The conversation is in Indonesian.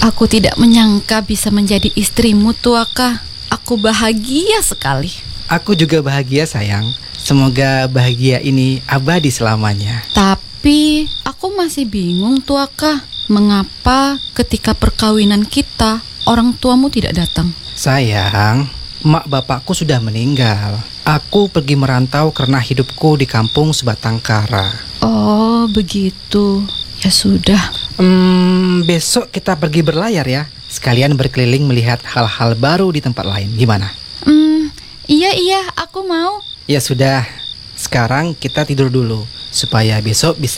Aku tidak menyangka bisa menjadi istrimu, Tuaka. Aku bahagia sekali. Aku juga bahagia, sayang. Semoga bahagia ini abadi selamanya. Tapi aku masih bingung, Tuaka. Mengapa ketika perkawinan kita orang tuamu tidak datang? Sayang, mak bapakku sudah meninggal. Aku pergi merantau karena hidupku di kampung sebatang kara. Oh, begitu. Ya sudah. Besok kita pergi berlayar ya. Sekalian berkeliling melihat hal-hal baru di tempat lain. Gimana? Iya, aku mau. Ya sudah, sekarang kita tidur dulu supaya besok bisa